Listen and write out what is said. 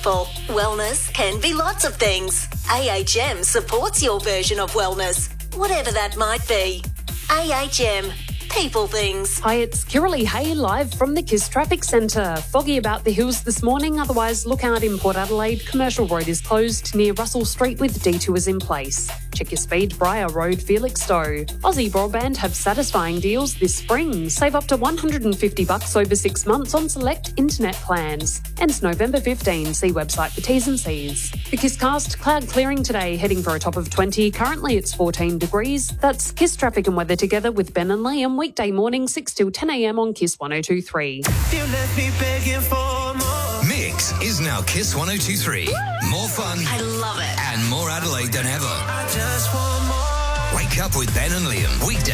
people. Wellness can be lots of things. AHM supports your version of wellness, whatever that might be. AHM. People things. Hi, it's Kirralie Hay live from the KISS Traffic Centre. Foggy about the hills this morning, otherwise look out in Port Adelaide. Commercial Road is closed near Russell Street with detours in place. Check your speed, Briar Road, Felixstowe. Aussie Broadband have satisfying deals this spring. Save up to $150 over 6 months on select internet plans. Ends November 15. See website for T's and C's. The KISScast, cloud clearing today, heading for a top of 20. Currently it's 14 degrees. That's KISS traffic and weather together with Ben and Liam. Weekday morning 6 till 10 a.m. on KISS 102.3. You left me begging for more. Mix is now KISS 102.3. More fun. I love it. And more Adelaide than ever. I just want more. Wake up with Ben and Liam. Weekday